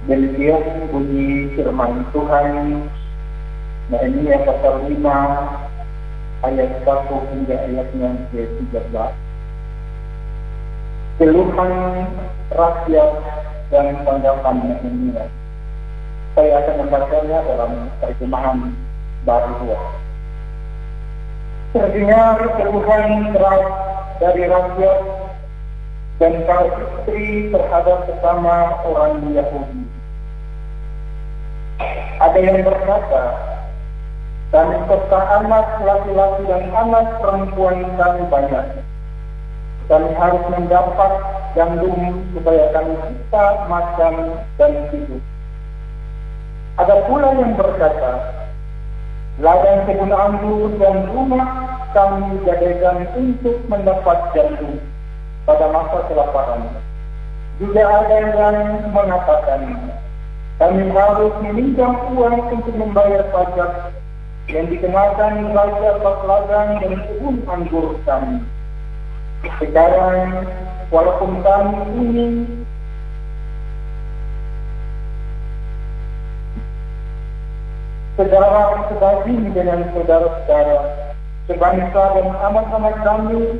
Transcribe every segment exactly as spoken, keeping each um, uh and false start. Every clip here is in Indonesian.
Demikian bunyi firman Tuhan Nehemia pasal lima ayat satu hingga ayatnya ke tiga belas. Keluhan rakyat dan tanggapan Nehemia. Saya akan membacanya dalam terjemahan baru. Terdengar keluhan keras dari rakyat dan para istri terhadap sesama orang Yahudi. Ada yang berkata, kami serta anak laki-laki dan anak perempuan kami banyak. Kami harus mendapat gandum supaya kami bisa makan dan hidup. Ada pula yang berkata, ladang kebun anggur dan rumah kami jadikan untuk mendapat gandum pada masa kelaparan. Juga ada yang mengatakan, kami harus meminjam uang untuk membayar pajak yang dikenakan raja atas ladang dan kebun anggur kami. Sekarang, walaupun kami ini saudara sebanding dengan saudara-saudara, sebangsa dan anak-anak kami,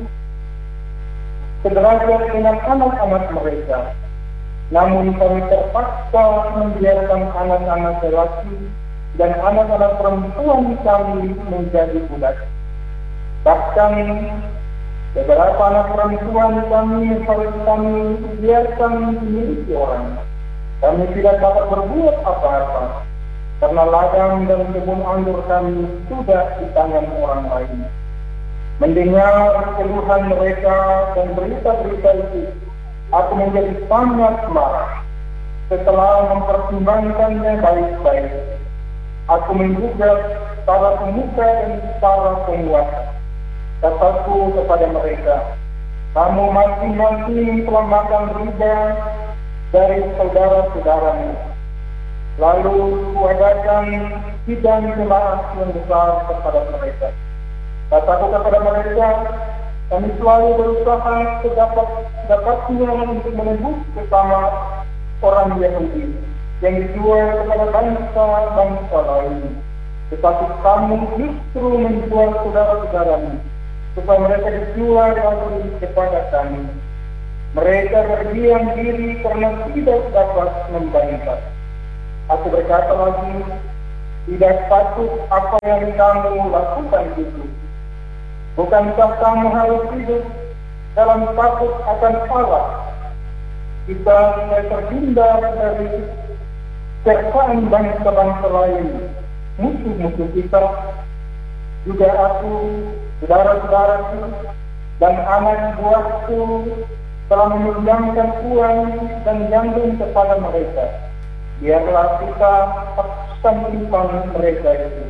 sederajat dengan anak-anak mereka. Namun kami terpaksa membiarkan anak-anak lelaki dan anak-anak perempuan kami menjadi budak. Bahkan beberapa anak perempuan kami harus kami biarkan dimiliki orang. Kami tidak dapat berbuat apa-apa karena ladang dan kebun anggur kami sudah di tangan orang lain. Mendengar keluhan mereka dan berita-berita itu, aku menjadi sangat marah. Setelah mempertimbangkannya baik-baik, aku menggugat para pemuka dan para penguasa. Kataku kepada mereka, kamu masing-masing telah makan riba dari saudara-saudaramu. Lalu kuadakan sidang jemaat yang besar kepada mereka. Kataku kepada mereka, kami selalu berusaha sedapat-dapatnya untuk menebus sesama orang Yahudi yang dijual kepada bangsa-bangsa lain. Tetapi kamu justru menjual saudara-saudaramu supaya mereka dijual lagi kepada kami. Mereka berdiam diri karena tidak dapat membantah. Aku berkata lagi, tidak patut apa yang kamu lakukan itu. Bukankah kamu harus hidup dalam takut akan Allah? Kita terhindar dari cercaan bangsa-bangsa lain, musuh-musuh kita. Juga aku, saudara-saudaraku, dan anak buahku telah meminjamkan uang dan gandum kepada mereka. Biarlah kita paksakan simpan mereka itu.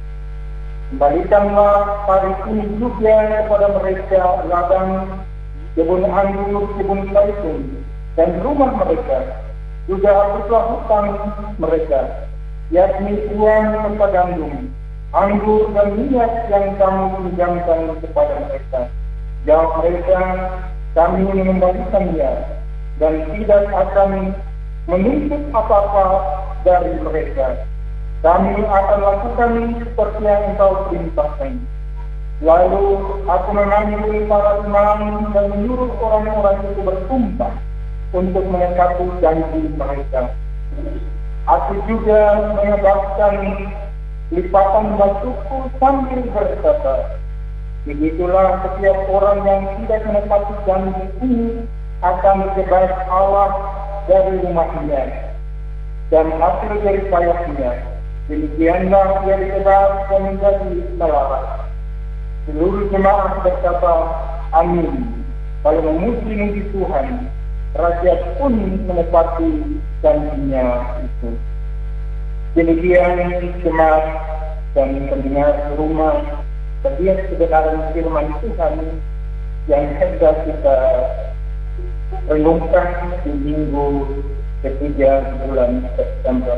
Kembalikanlah hari ini juga kepada mereka ladang, kebun anggur, kebun zaitun, dan rumah mereka. Juga hapuslah hutang mereka, yakni uang serta gandum, anggur dan minyak yang kamu pinjamkan kepada mereka. Jawab mereka, kami mengembalikannya dan tidak akan menuntut apa-apa dari mereka. Kami akan lakukan seperti yang engkau perintahkan. Lalu aku memanggil para imam dan menyuruh orang-orang itu bersumpah untuk menepati janji mereka. Aku juga mengebaskan lipatan batuku sambil berkata, begitulah setiap orang yang tidak menepati janji ini akan dibebas Allah dari rumahnya dan hasil dari payahnya. Demikianlah dia dibebas dan menjadi selamat. Seluruh jemaat berkata, amin. Lalu memuji Tuhan, rakyat pun menepati janjinya itu. Demikian jemaat dan pendengar rumah, setiap kebenaran firman Tuhan yang hendak kita renungkan di minggu ketiga bulan September